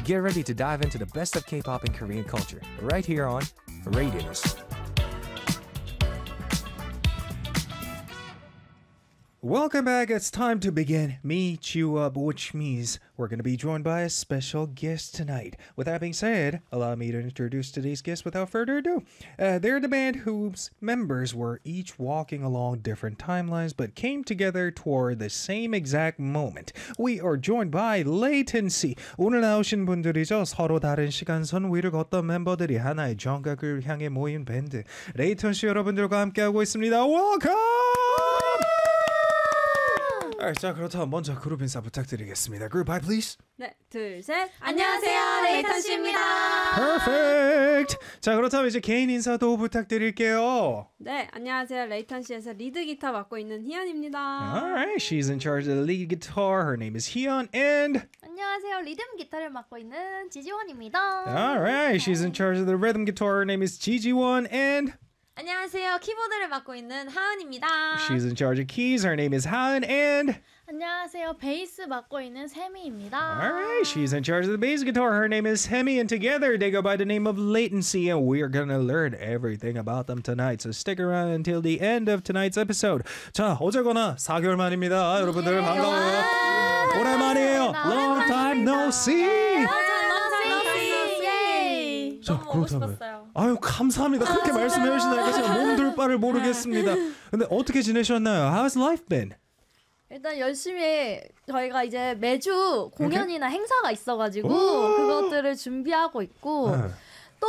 Get ready to dive into the best of K-pop and Korean culture right here on Radius. Welcome back. It's time to begin Meet You Up, which means we're going to be joined by a special guest tonight. With that being said, allow me to introduce today's guest without further ado. They're the band whose members were each walking along different timelines but came together toward the same exact moment. We are joined by Latency. 오늘 나오신 분들이죠. 서로 다른 시간선 위를 걷던 멤버들이 하나의 정각을 향해 모인 밴드 레이턴씨 여러분들과 함께하고 있습니다. Welcome! 자, 그렇다면 먼저 그룹 인사 부탁드리겠습니다. Group hi, please. 네, 둘, 셋. 안녕하세요, 레이턴씨입니다. Perfect. 자, 그렇다면 이제 개인 인사도 부탁드릴게요. 네, 안녕하세요. 레이턴씨에서 리드 기타 맡고 있는 희연입니다. Alright, she's in charge of the lead guitar. Her name is Hyun, and 안녕하세요, 리듬 기타를 맡고 있는 지지원입니다. Alright, she's in charge of the rhythm guitar. Her name is Jiji-won, and 안녕하세요, 키보드를 맡고 있는 하은입니다. she's in charge of keys. Her name is Han, and 안녕하세요, 베이스 맡고 있는 세미입니다. Alright, she's in charge of the bass guitar. Her name is Hemi, and together they go by the name of Latency, and we are gonna learn everything about them tonight. So stick around until the end of tonight's episode. 자, 어제거나 4개월 만입니다. 여러분들 반가워요. 오랜만이에요. Long time no see. 자, 그렇다면 아유 감사합니다. 그렇게 말씀해 주시니까 제가 몸둘 바를 모르겠습니다. 근데 어떻게 지내셨나요? How's life been? 일단 열심히 저희가 이제 매주 공연이나 행사가 있어가지고 그것들을 준비하고 있고 또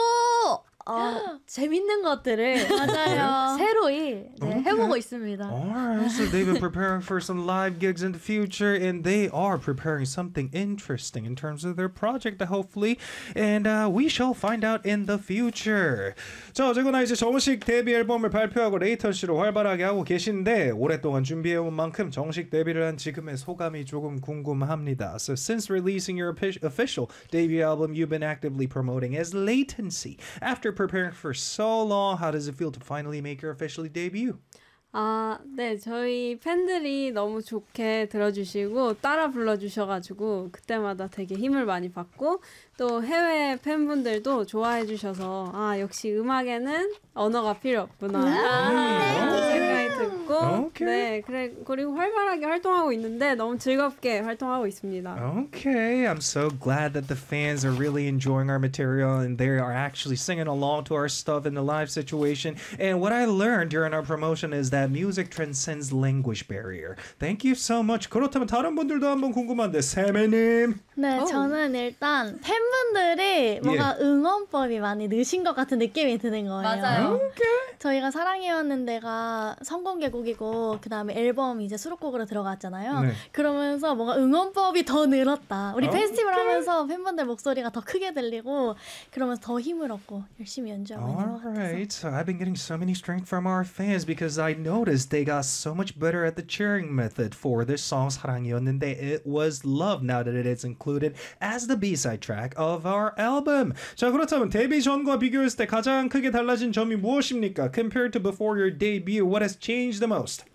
재밌는 것들을 맞아요. 새로이 해보고 있습니다. Alright, so they've been preparing for some live gigs in the future, and they are preparing something interesting in terms of their project, hopefully, and we shall find out in the future. 자, 어제거나 이제 정식 데뷔 앨범을 발표하고 레이턴씨로 활발하게 하고 계신데 오랫동안 준비해온 만큼 정식 데뷔를 한 지금의 소감이 조금 궁금합니다. So since releasing your official debut album, you've been actively promoting as Latency. After preparing for so long, how does it feel to finally make your official debut? 네, 저희 팬들이 너무 좋게 들어주시고 따라 불러주셔가지고 그때마다 되게 힘을 많이 받고 또 해외 팬분들도 좋아해 주셔서 역시 음악에는 언어가 필요 없구나 생각이 듣고 네, 그리고 활발하게 활동하고 있는데 너무 즐겁게 활동하고 있습니다. Okay, I'm so glad that the fans are really enjoying our material and they are actually singing along to our stuff in the live situation. And what I learned during our promotion is that music transcends language barrier. Thank you so much. 그렇다면 다른 분들도 한번 궁금한데 세매님. 네, 저는 일단 팬분들이 뭔가 응원법이 많이 느신 것 같은 느낌이 드는 거예요. 맞아요. 저희가 사랑해왔는데가 선공개곡이고 그 다음에 앨범 이제 수록곡으로 들어갔잖아요. 네. 그러면서 뭔가 응원법이 더 늘었다. 우리 페스티벌 하면서 팬분들 목소리가 더 크게 들리고 그러면서 더 힘을 얻고 열심히 연주하고 있는 것 같아서. Alright, so I've been getting so many strength from our fans because I noticed they got so much better at the cheering method for this song 사랑이었는데 it was love now that it is included as the B-side track of our album. 자, 그렇다면 데뷔 전과 비교했을 때 가장 크게 달라진 점이 무엇입니까? Compared to before your debut, what has changed the most?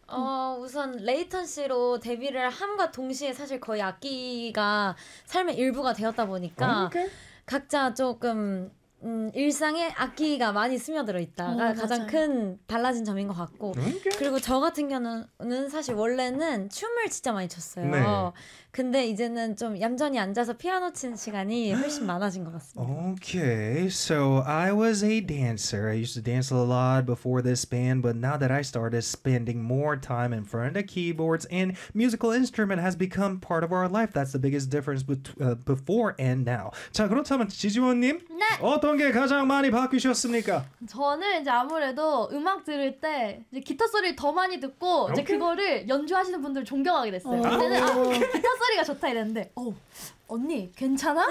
우선 레이턴 씨로 데뷔를 함과 동시에 사실 거의 악기가 삶의 일부가 되었다 보니까 각자 조금 일상에 악기가 많이 스며들어 있다가 가장 큰 달라진 점인 것 같고 그리고 저 같은 경우는 사실 원래는 춤을 진짜 많이 췄어요. 네. 근데 이제는 좀 얌전히 앉아서 피아노 치는 시간이 훨씬 많아진 것 같습니다. Okay, so I was a dancer. I used to dance a lot before this band, but now that I started spending more time in front of the keyboards and musical instrument has become part of our life. That's the biggest difference before and now. 자, 그렇다면 지지원님, 네. 어떤 게 가장 많이 바뀌셨습니까? 저는 이제 아무래도 음악 들을 때 이제 기타 소리를 더 많이 듣고 이제 그거를 연주하시는 분들 존경하게 됐어요. 그때는 기타 소리가 좋다 이랬는데 언니 괜찮아?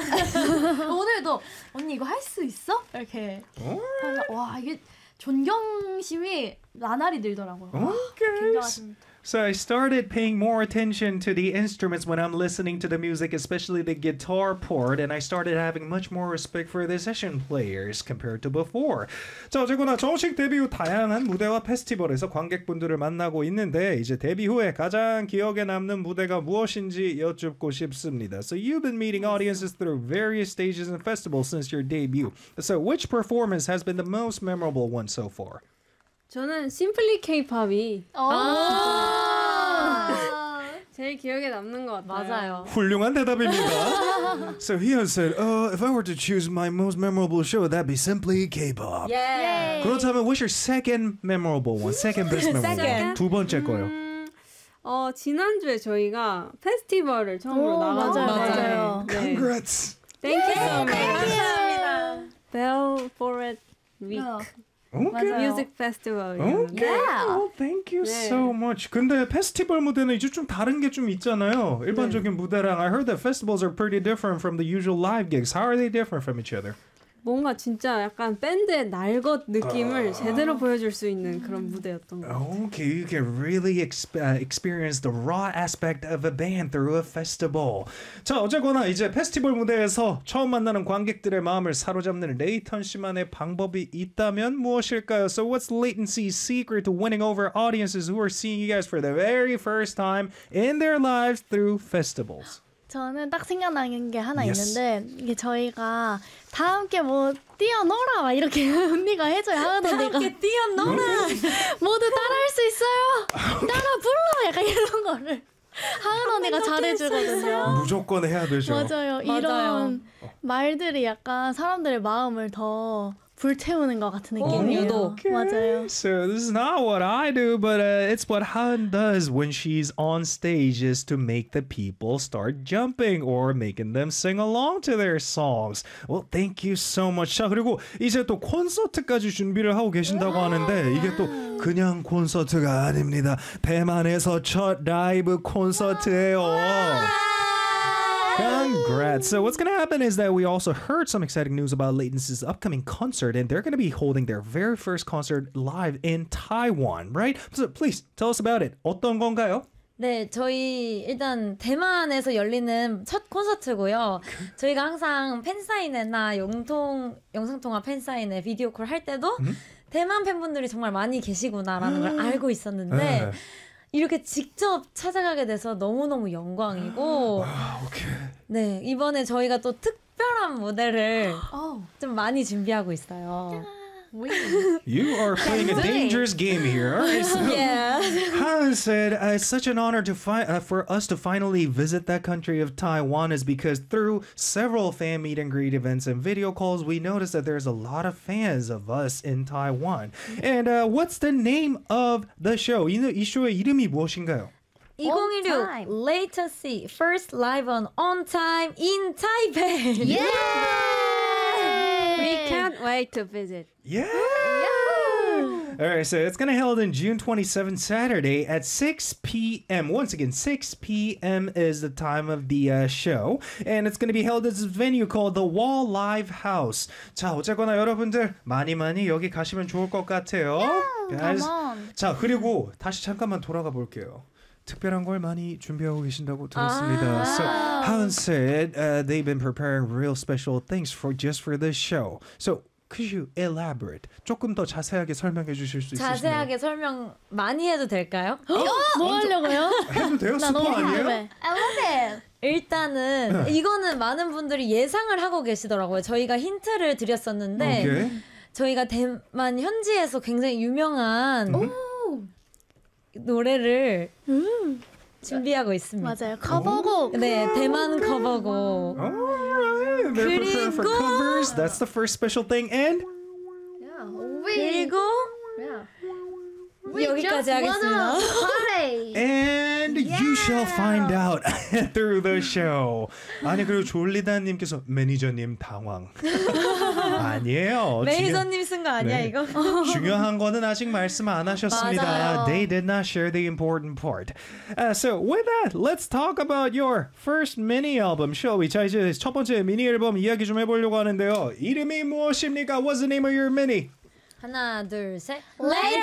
오늘도 언니 이거 할 수 있어? 이렇게 와 이게 존경심이 나날이 늘더라고요. 굉장하십니다. So I started paying more attention to the instruments when I'm listening to the music, especially the guitar part, and I started having much more respect for the session players compared to before. 자, 어쨌거나 정식 데뷔 후 다양한 무대와 페스티벌에서 관객분들을 만나고 있는데 이제 데뷔 후에 가장 기억에 남는 무대가 무엇인지 여쭙고 싶습니다. So you've been meeting audiences through various stages and festivals since your debut. So which performance has been the most memorable one so far? 저는 심플리 K-팝이 제일 기억에 남는 것 같아요. 맞아요. 훌륭한 대답입니다. So Hyun said, if I were to choose my most memorable show, that'd be simply K-pop. 예. 그렇다면 what's your second memorable one? Second best memorable one. 두 번째 거요. 지난주에 저희가 페스티벌을 처음으로 나갔는데 맞아요. 네. Congrats. Thank you so much. 감사합니다. Bell for it Week Okay. Music Festival. Okay. Well, thank you 네. so much. 근데 페스티벌 무대는 이제 좀 다른 게 좀 있잖아요. 일반적인 무대랑 I heard that festivals are pretty different from the usual live gigs. How are they different from each other? 뭔가 진짜 약간 밴드의 날것 느낌을 제대로 보여줄 수 있는 그런 무대였던 것 같아요. Okay, you can really experience the raw aspect of a band through a festival. 자, 어쨌거나 이제 페스티벌 무대에서 처음 만나는 관객들의 마음을 사로잡는 레이턴 씨만의 방법이 있다면 무엇일까요? So what's Latency's secret to winning over audiences who are seeing you guys for the very first time in their lives through festivals? 저는 딱 생각나는 게 하나 Yes. 있는데 이게 저희가 다 함께 뭐 뛰어놀아 막 이렇게 언니가 해줘요. 하은 언니가 함께 뛰어놀아. 모두 따라할 수 있어요. 따라 불러 약간 이런 거를 하은 언니가 잘해주거든요. 무조건 해야 되죠. 맞아요. 이런 말들이 약간 사람들의 마음을 더 불태우는 것 같은 느낌이에요. 유독. 맞아요. So this is not what I do, but it's what Han does when she's on stage is to make the people start jumping or making them sing along to their songs. Well, thank you so much. 자, 그리고 이제 또 콘서트까지 준비를 하고 계신다고 하는데 이게 또 그냥 콘서트가 아닙니다. 대만에서 첫 라이브 콘서트예요. Congrats. So what's going to happen is that we also heard some exciting news about Latency's upcoming concert, and they're going to be holding their very first concert live in Taiwan, right? So please tell us about it. 어떤 건가요? 네, 저희 일단 대만에서 열리는 첫 콘서트고요. 저희가 항상 팬사인회나 영상통화 팬사인회 비디오콜 할 때도 대만 팬분들이 정말 많이 계시구나라는 걸 알고 있었는데 이렇게 직접 찾아가게 돼서 너무너무 영광이고 네, 이번에 저희가 또 특별한 무대를 좀 많이 준비하고 있어요. You are playing a dangerous game here. All right, so Yeah. Han said, it's such an honor to for us to finally visit that country of Taiwan is because through several fan meet and greet events and video calls, we noticed that there's a lot of fans of us in Taiwan. And what's the name of the show? 이 쇼의 이름이 무엇인가요? 2016 Latency First Live on Time in Taipei. We can't wait to visit. Yeah! All right, so it's going to be held in June 27th, Saturday at 6 p.m. Once again, 6 p.m. is the time of the show. And it's going to be held at this venue called the Wall Live House. 자, 어쨌거나 여러분들 많이 여기 가시면 좋을 것 같아요. Guys. 자, 그리고 다시 잠깐만 돌아가 볼게요. 특별한 걸 많이 준비하고 계신다고 들었습니다. So, Han said they've been preparing real special things just for this show. So, could you elaborate? 조금 더 자세하게 설명해 주실 수 있으신가요? 자세하게 설명 많이 해도 될까요? 뭐 하려고요? 해도 돼요? 나 스포 너무 아니에요? 궁금해. 일단은 이거는 많은 분들이 예상을 하고 계시더라고요. 저희가 힌트를 드렸었는데 오케이. 저희가 대만 현지에서 굉장히 유명한 노래를 준비하고 있습니다. 맞아요. 커버곡. 네, 대만 커버곡. Alright, they're preparing for covers. That's the first special thing. And 그리고 여기까지 하겠습니다. And you shall find out through the show. 아니 그리고 졸리다님께서 매니저님 당황. 아니에요. 매니저님 쓴 거 아니야 네. 이거? 중요한 거는 아직 말씀 안 하셨습니다. 맞아요. They did not share the important part. So with that, let's talk about your first mini album, shall we? 자 이제 첫 번째 미니 앨범 이야기 좀 해보려고 하는데요. 이름이 무엇입니까? What's the name of your mini? 하나, 둘, 셋.